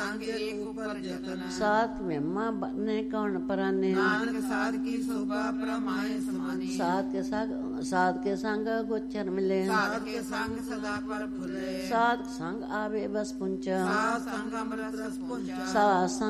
ਸੰਗ ਏਕ ਉਪਰ ਜਤਨ ਸਾਤ ਮਹਿਮਾ ਬਨੇ ਕੌਣ ਪਰਾਨੇ ਨਾਨਕ ਸਾਧ ਕੀ ਸੋਭਾ ਪ੍ਰਮਾਏ ਸਮਾਨੀ ਸਾਧ ਕੇ ਸੰਗ ਗੋਚਰ ਮਿਲੇ ਸਾਧ ਕੇ ਸੰਗ ਸਦਾ ਪਰ ਫੁੱਲੇ ਸਾਧ ਸੰਗ ਆਵੇ ਬਸ ਪੁੰਚਾ ਸਾਧ ਸੰਗ ਅੰਮ੍ਰਿਤ ਰਸ ਪੁੰਚਾ ਸਾਧ